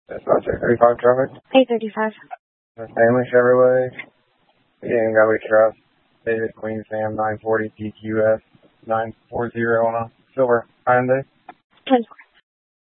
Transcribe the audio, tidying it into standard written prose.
That's not 635 traffic. 835. Stanley Chevrolet. Yeah, Galway Trust. David Queen Sam 940 PQS 940 on a silver Hyundai. 10-4.